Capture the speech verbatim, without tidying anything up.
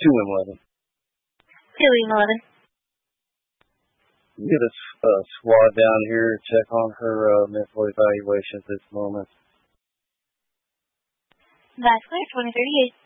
two M eleven. two M eleven. Get a uh, squad down here, check on her uh, mental evaluation at this moment. That's clear, twenty thirty-eight.